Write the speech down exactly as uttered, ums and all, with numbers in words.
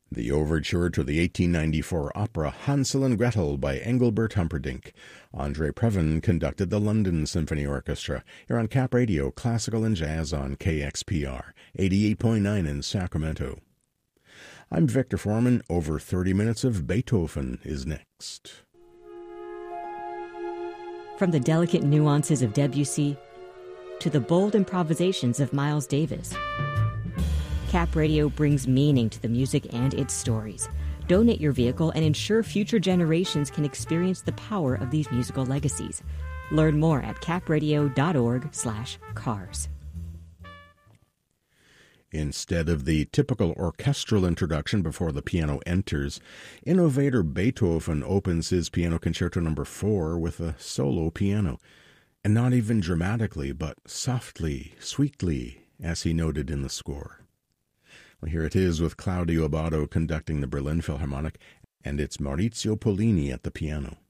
The overture to the eighteen ninety-four opera Hansel and Gretel by Engelbert Humperdinck. Andre Previn conducted the London Symphony Orchestra. You're on Cap Radio, classical and jazz on K X P R, eighty-eight point nine in Sacramento. I'm Victor Foreman. Over thirty minutes of Beethoven is next. From the delicate nuances of Debussy to the bold improvisations of Miles Davis, Cap Radio brings meaning to the music and its stories. Donate your vehicle and ensure future generations can experience the power of these musical legacies. Learn more at capradio.org slash cars. Instead of the typical orchestral introduction before the piano enters, innovator Beethoven opens his Piano Concerto number four with a solo piano. And not even dramatically, but softly, sweetly, as he noted in the score. Well, here it is with Claudio Abbado conducting the Berlin Philharmonic, and it's Maurizio Pollini at the piano.